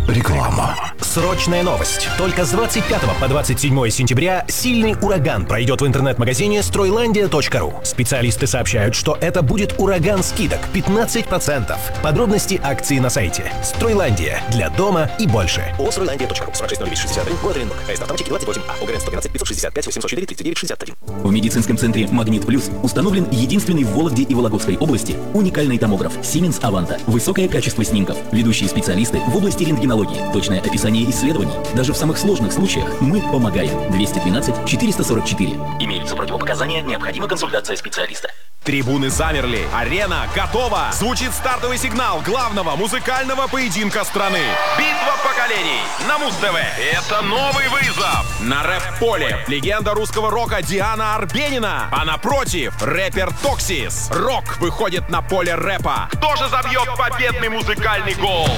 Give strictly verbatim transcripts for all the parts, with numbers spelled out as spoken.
Реклама. Срочная новость. Только с двадцать пятого по двадцать седьмое сентября сильный ураган пройдет в интернет-магазине стройландия точка ру. Специалисты сообщают, что это будет ураган скидок пятнадцать процентов. Подробности акции на сайте. Стройландия. Для дома и больше. ООО «Стройландия точка ру». сорок шесть ноль девять шестьдесят один. Город Оренбург. АЭС «Автоматики» двадцать восемь А. ОГРН сто двенадцать пятьсот шестьдесят пять восемьсот четыре тридцать девять шестьдесят один. В медицинском центре «Магнит Плюс» установлен единственный в Вологде и Вологодской области уникальный томограф Siemens Avanta. Высокое качество снимков, ведущие специалисты в области рентгенологии, точное описание исследований. Даже в самых сложных случаях мы помогаем. двести двенадцать четыреста сорок четыре. Имеются противопоказания, необходима консультация специалиста. Трибуны замерли, арена готова. Звучит стартовый сигнал главного музыкального поединка страны. Битва поколений на Муз-ТВ. Это новый вызов. На рэп-поле легенда русского рока Диана Арбенина. А напротив рэпер Токсис. Рок выходит на поле рэпа. Кто же забьет победный музыкальный гол?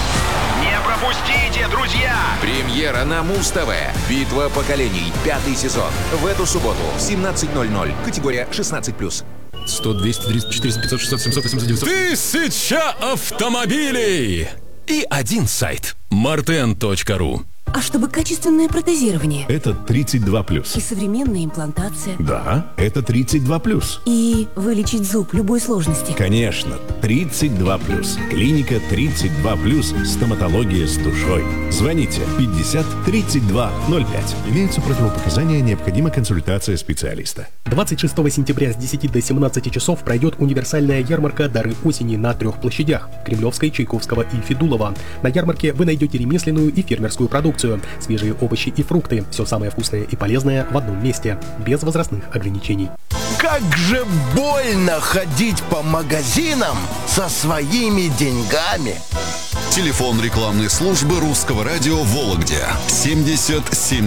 Не пропустите, друзья! Премьера на Муз-ТВ. Битва поколений. Пятый сезон. В эту субботу в семнадцать ноль ноль. Категория шестнадцать плюс. сто, двести, триста, четыреста, пятьсот, шестьсот, семьсот, восемьсот, девятьсот. Тысяча автомобилей! И один сайт. мартен точка ру. А чтобы качественное протезирование? Это тридцать два плюс. И современная имплантация? Да, это тридцать два плюс. И вылечить зуб любой сложности? Конечно, тридцать два плюс. Клиника тридцать два плюс. Стоматология с душой. Звоните пятьдесят тридцать два ноль пять. Имеются противопоказания, необходима консультация специалиста. двадцать шестого сентября с десяти до семнадцати часов пройдет универсальная ярмарка «Дары осени» на трех площадях – Кремлевской, Чайковского и Федулова. На ярмарке вы найдете ремесленную и фермерскую продукцию, свежие овощи и фрукты, все самое вкусное и полезное в одном месте, без возрастных ограничений. Как же больно ходить по магазинам со своими деньгами! Телефон рекламной службы Русского радио в Вологде семьдесят семь